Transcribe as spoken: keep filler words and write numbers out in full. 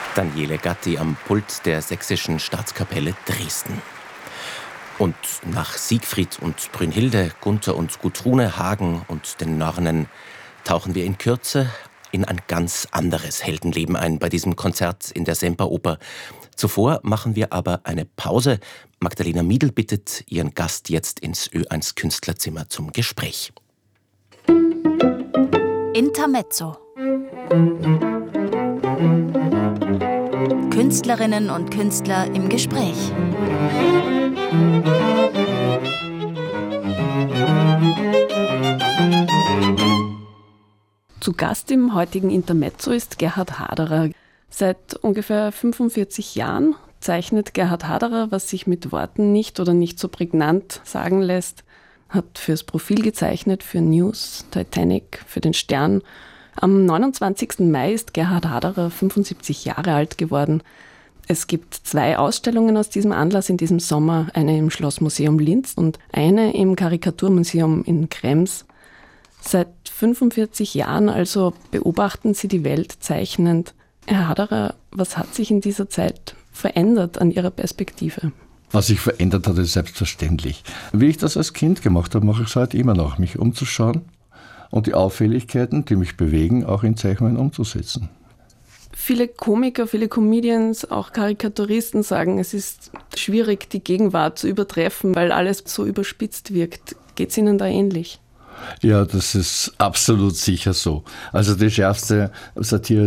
Daniele Gatti am Pult der Sächsischen Staatskapelle Dresden. Und nach Siegfried und Brünnhilde, Gunther und Gudrune, Hagen und den Nornen tauchen wir in Kürze in ein ganz anderes Heldenleben ein bei diesem Konzert in der Semperoper. Zuvor machen wir aber eine Pause. Magdalena Miedl bittet ihren Gast jetzt ins Ö eins Künstlerzimmer zum Gespräch. Intermezzo. Künstlerinnen und Künstler im Gespräch. Zu Gast im heutigen Intermezzo ist Gerhard Haderer. Seit ungefähr fünfundvierzig Jahren zeichnet Gerhard Haderer, was sich mit Worten nicht oder nicht so prägnant sagen lässt, hat fürs Profil gezeichnet, für News, Titanic, für den Stern. Am neunundzwanzigsten Mai ist Gerhard Haderer fünfundsiebzig Jahre alt geworden. Es gibt zwei Ausstellungen aus diesem Anlass in diesem Sommer, eine im Schlossmuseum Linz und eine im Karikaturmuseum in Krems. Seit fünfundvierzig Jahren also beobachten Sie die Welt zeichnend. Herr Haderer, was hat sich in dieser Zeit verändert an Ihrer Perspektive? Was sich verändert hat, ist selbstverständlich. Wie ich das als Kind gemacht habe, mache ich es heute immer noch, mich umzuschauen und die Auffälligkeiten, die mich bewegen, auch in Zeichnungen umzusetzen. Viele Komiker, viele Comedians, auch Karikaturisten sagen, es ist schwierig, die Gegenwart zu übertreffen, weil alles so überspitzt wirkt. Geht es Ihnen da ähnlich? Ja, das ist absolut sicher so. Also die schärfste Satire,